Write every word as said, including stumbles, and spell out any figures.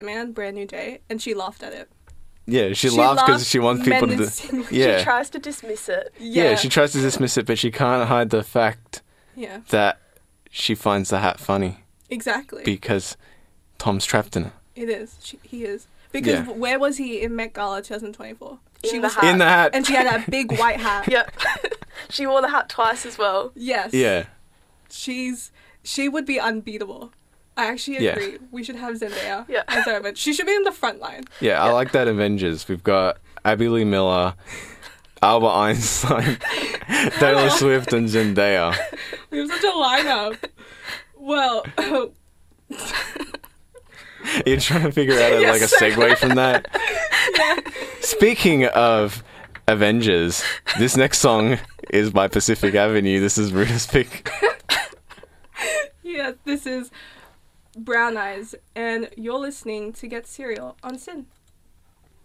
Man, Brand New Day, and she laughed at it. Yeah, she, She laughs because laughed she wants people to. menacingly. Yeah. She tries to dismiss it. yeah, she tries to dismiss it, but she can't hide the fact Yeah, that she finds the hat funny exactly. because Tom's trapped in it. It is. She, he is. Because Yeah. where was he in Met Gala twenty twenty-four? She In the was hat. In the hat. and she had that big white hat. Yep. She wore the hat twice as well. Yes. Yeah. She's she would be unbeatable. I actually Yeah. agree. We should have Zendaya Yeah. as our event. She should be in the front line. Yeah, I like that Avengers. We've got Abby Lee Miller, Albert Einstein, Taylor Swift, and Zendaya. We have such a lineup. Well, You're trying to figure out a, like a Yes. segue from that. yeah. Speaking of Avengers, this next song is by Pacific Avenue. This is Ruda's pick. Yes, this is Brown Eyes, and you're listening to Get Serial on Sin.